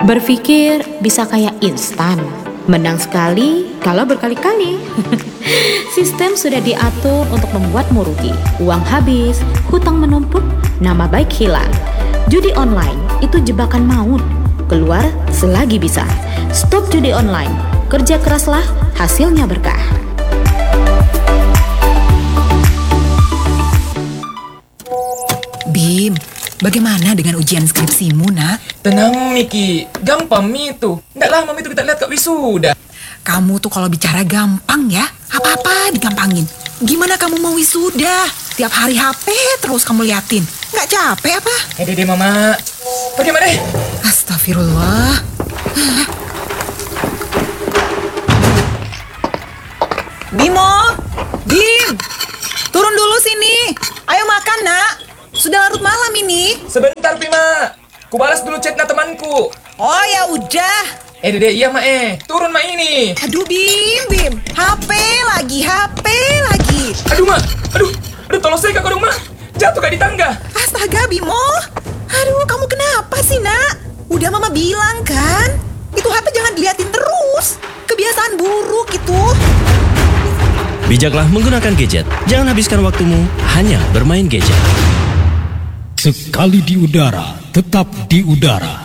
Berpikir bisa kayak instan, menang sekali kalau berkali-kali. Sistem sudah diatur untuk membuatmu rugi, uang habis, hutang menumpuk, nama baik hilang. Judi online itu jebakan maut, keluar selagi bisa. Stop judi online, kerja keraslah, hasilnya berkah. Bim, bagaimana dengan ujian skripsimu, nak? Tenang, Miki. Gampang, Mi itu. Nggak lama Mi itu kita lihat Kak Wisuda. Kamu tuh kalau bicara gampang ya, apa-apa digampangin. Gimana kamu mau wisuda? Tiap hari HP terus kamu liatin. Nggak capek apa? Dede, Mama. Bagaimana? Astagfirullah. Bimo, Bim, turun dulu sini. Ayo makan, nak. Sudah larut malam ini. Sebentar, Pima. Ku balas dulu chatnya temanku. Oh ya udah. Dede, iya, Ma. Turun, Ma, ini. Aduh, Bim. HP lagi. Aduh, Ma. Aduh, tolong saya Kak dong, Ma. Jatuh Kak di tangga. Astaga, Bimo. Aduh, kamu kenapa sih, nak? Udah Mama bilang kan? Itu HP jangan diliatin terus. Kebiasaan buruk itu. Bijaklah menggunakan gadget. Jangan habiskan waktumu hanya bermain gadget. Sekali di udara, tetap di udara.